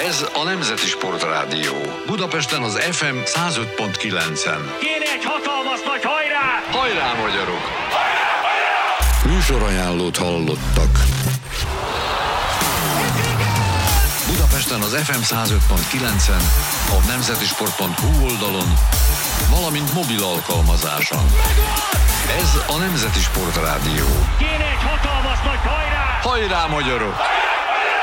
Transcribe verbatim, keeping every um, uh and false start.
Ez a Nemzeti Sportrádió. Budapesten az ef em száz öt pont kilencen. Kéne egy hatalmas nagy hajrá! Hajrá, magyarok! Hajrá, hajrá! Műsorajánlót hallottak. Budapesten az ef em száz öt pont kilencen, a nemzetisport pont hu oldalon, valamint mobil alkalmazáson. Ez a Nemzeti Sportrádió. Kéne egy hatalmas nagy hajrá! Hajrá, magyarok! Hajrá!